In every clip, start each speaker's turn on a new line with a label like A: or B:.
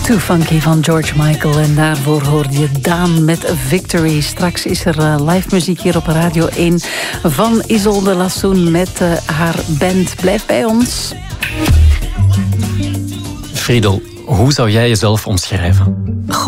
A: Too Funky van George Michael. En daarvoor hoorde je Daan met Victory. Straks is er live muziek hier op Radio 1 van Isolde Lassoen met haar band. Blijf bij ons.
B: Friedel, hoe zou jij jezelf omschrijven?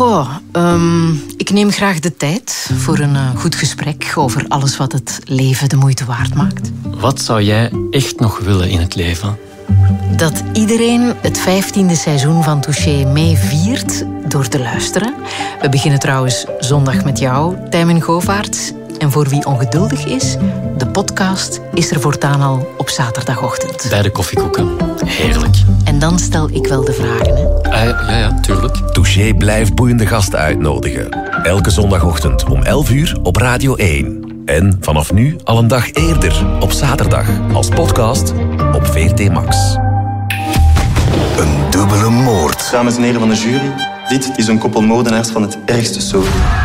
C: Ik neem graag de tijd voor een goed gesprek over alles wat het leven de moeite waard maakt.
B: Wat zou jij echt nog willen in het leven?
C: Dat iedereen het 15e seizoen van Touché meeviert door te luisteren. We beginnen trouwens zondag met jou, Tijmen Govaerts. En voor wie ongeduldig is, de podcast is er voortaan al op zaterdagochtend.
B: Bij de koffiekoeken. Heerlijk.
C: En dan stel ik wel de vragen, hè?
B: Ja, tuurlijk.
D: Touché blijft boeiende gasten uitnodigen. Elke zondagochtend om 11 uur op Radio 1. En vanaf nu al een dag eerder, op zaterdag, als podcast op VRT Max.
E: Een dubbele moord.
F: Dames en heren van de jury, dit is een koppel moordenaars van het ergste soort.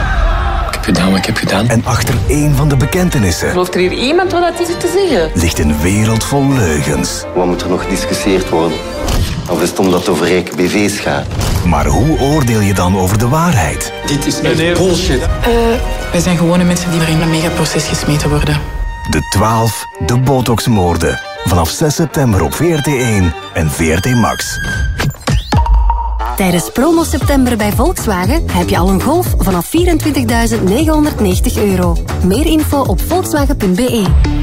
B: Wat ik heb gedaan.
E: En achter één van de bekentenissen
G: Gelooft er hier iemand wat dat is te zeggen?
E: ligt een wereld vol leugens.
H: Wat moet er nog gediscussieerd worden? Of is het omdat het over rijke BV's gaat?
E: Maar hoe oordeel je dan over de waarheid?
I: Dit is echt bullshit.
J: Wij zijn gewone mensen die er in een megaproces gesmeten worden.
E: De 12, de Botox-moorden. Vanaf 6 september op VRT1 en VRT Max.
K: Tijdens promo september bij Volkswagen heb je al een Golf vanaf €24.990. Meer info op volkswagen.be.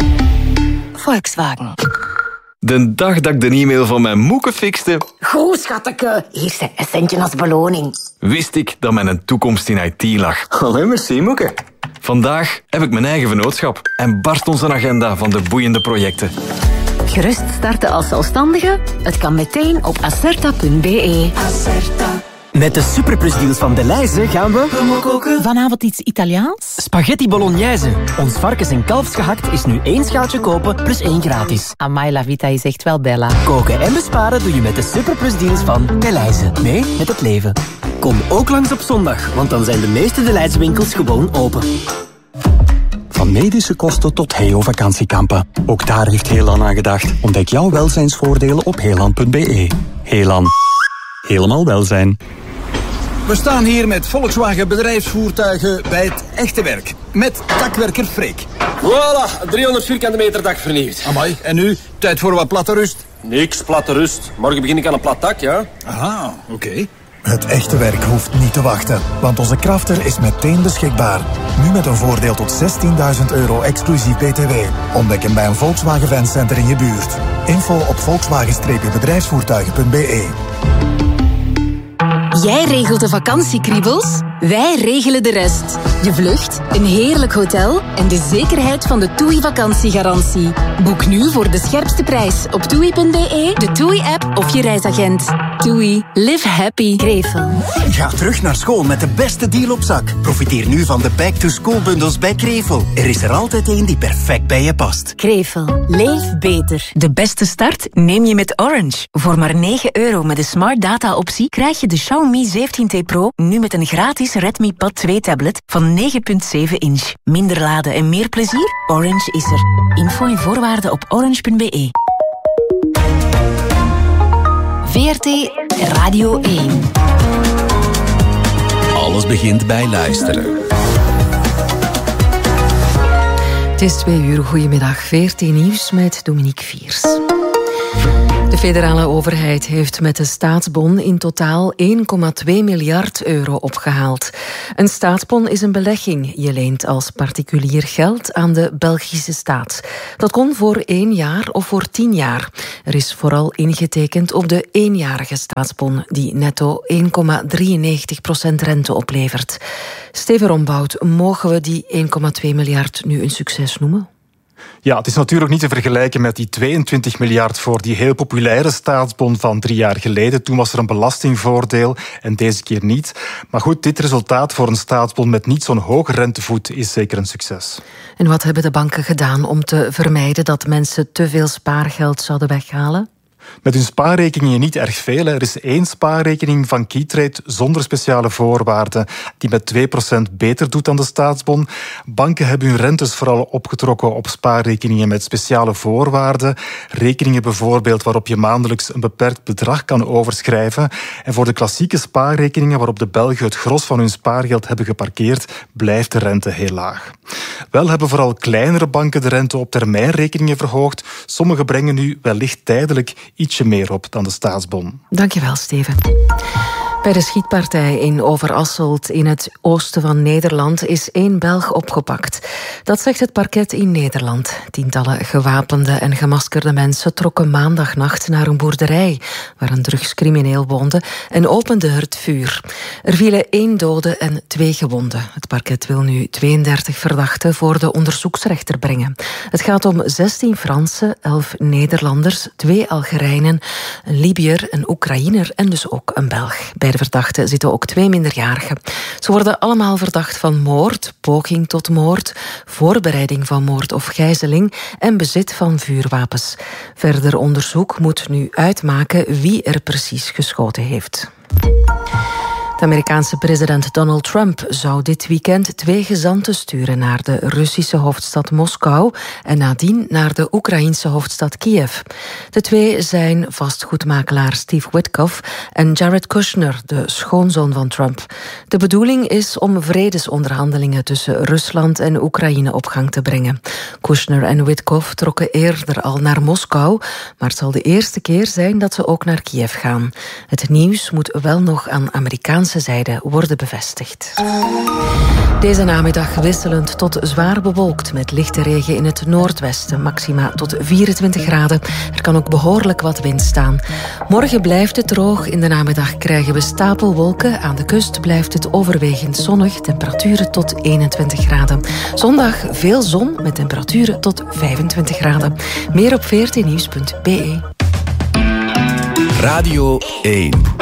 K: Volkswagen.
L: De dag dat ik de e-mail van mijn moeke fixte...
M: Goed, schatteke. Hier zijn een centje als beloning.
L: Wist ik dat mijn toekomst in IT lag.
I: Allee, merci, moeke.
L: Vandaag heb ik mijn eigen vennootschap en barst onze agenda van de boeiende projecten.
K: Gerust starten als zelfstandige? Het kan meteen op acerta.be.
N: Met de superplusdeals van Delhaize gaan we...
A: Koken. Vanavond iets Italiaans?
N: Spaghetti bolognese. Ons varkens- en kalfsgehakt is nu 1 schaaltje kopen plus 1 gratis.
A: Amai, la vita is echt wel bella.
N: Koken en besparen doe je met de superplusdeals van Delhaize. Mee met het leven. Kom ook langs op zondag, want dan zijn de meeste Delhaize winkels gewoon open.
O: Van medische kosten tot Heo-vakantiekampen. Ook daar heeft Heelan aan gedacht. Ontdek jouw welzijnsvoordelen op heelan.be. Heelan. Helemaal welzijn.
P: We staan hier met Volkswagen bedrijfsvoertuigen bij het echte werk. Met dakwerker Freek.
I: Voilà, 300 vierkante meter dak vernieuwd.
P: Amai, en nu? Tijd voor wat platte rust?
I: Niks, platte rust. Morgen begin ik aan een plat dak, ja?
P: Aha, oké.
Q: Het echte werk hoeft niet te wachten, want onze Crafter is meteen beschikbaar. Nu met een voordeel tot €16.000 exclusief BTW. Ontdek hem bij een Volkswagen Fancenter in je buurt. Info op volkswagen-bedrijfsvoertuigen.be.
K: Jij regelt de vakantiekriebels, wij regelen de rest. Je vlucht, een heerlijk hotel en de zekerheid van de TUI vakantiegarantie. Boek nu voor de scherpste prijs op TUI.be, de TUI-app of je reisagent. TUI. Live happy. Krevel.
R: Ga terug naar school met de beste deal op zak. Profiteer nu van de back-to-school-bundels bij Krevel. Er is er altijd één die perfect bij je past.
K: Krevel. Leef beter.
S: De beste start neem je met Orange. Voor maar €9 met de Smart Data optie krijg je de Xiaomi 17T Pro nu met een gratis Redmi Pad 2 tablet van 9,7 inch. Minder laden en meer plezier? Orange is er. Info en voorwaarden op orange.be.
K: VRT Radio 1.
D: Alles begint bij luisteren.
T: Het is 2 uur. Goedemiddag. VRT Nieuws met Dominique Viers. De federale overheid heeft met de staatsbon in totaal €1,2 miljard opgehaald. Een staatsbon is een belegging. Je leent als particulier geld aan de Belgische staat. Dat kon voor 1 jaar of voor 10 jaar. Er is vooral ingetekend op de 1-jarige staatsbon, die netto 1,93% rente oplevert. Steven Rombout, mogen we die 1,2 miljard nu een succes noemen?
U: Ja, het is natuurlijk niet te vergelijken met die 22 miljard voor die heel populaire staatsbon van 3 jaar geleden. Toen was er een belastingvoordeel en deze keer niet. Maar goed, dit resultaat voor een staatsbon met niet zo'n hoge rentevoet is zeker een succes.
T: En wat hebben de banken gedaan om te vermijden dat mensen te veel spaargeld zouden weghalen?
U: Met hun spaarrekeningen niet erg veel. Er is 1 spaarrekening van Keytrade zonder speciale voorwaarden die met 2% beter doet dan de staatsbon. Banken hebben hun rentes vooral opgetrokken op spaarrekeningen met speciale voorwaarden. Rekeningen bijvoorbeeld waarop je maandelijks een beperkt bedrag kan overschrijven. En voor de klassieke spaarrekeningen waarop de Belgen het gros van hun spaargeld hebben geparkeerd, blijft de rente heel laag. Wel hebben vooral kleinere banken de rente op termijnrekeningen verhoogd. Sommige brengen nu wellicht tijdelijk ietsje meer op dan de staatsbon.
T: Dankjewel, Steven. Bij de schietpartij in Overasselt in het oosten van Nederland is 1 Belg opgepakt. Dat zegt het parket in Nederland. Tientallen gewapende en gemaskerde mensen trokken maandagnacht naar een boerderij waar een drugscrimineel woonde en openden het vuur. Er vielen 1 dode en 2 gewonden. Het parket wil nu 32 verdachten voor de onderzoeksrechter brengen. Het gaat om 16 Fransen, 11 Nederlanders, 2 Algerijnen, een Libiër, een Oekraïner en dus ook een Belg. Bij de verdachten zitten ook 2 minderjarigen. Ze worden allemaal verdacht van moord, poging tot moord, voorbereiding van moord of gijzeling en bezit van vuurwapens. Verder onderzoek moet nu uitmaken wie er precies geschoten heeft. De Amerikaanse president Donald Trump zou dit weekend 2 gezanten sturen naar de Russische hoofdstad Moskou en nadien naar de Oekraïense hoofdstad Kiev. De 2 zijn vastgoedmakelaar Steve Witkoff en Jared Kushner, de schoonzoon van Trump. De bedoeling is om vredesonderhandelingen tussen Rusland en Oekraïne op gang te brengen. Kushner en Witkoff trokken eerder al naar Moskou, maar het zal de eerste keer zijn dat ze ook naar Kiev gaan. Het nieuws moet wel nog aan Amerikaanse zijde worden bevestigd. Deze namiddag wisselend tot zwaar bewolkt met lichte regen in het noordwesten, maxima tot 24 graden. Er kan ook behoorlijk wat wind staan. Morgen blijft het droog. In de namiddag krijgen we stapelwolken. Aan de kust blijft het overwegend zonnig. Temperaturen tot 21 graden. Zondag veel zon met temperaturen tot 25 graden. Meer op 14nieuws.be.
D: Radio 1.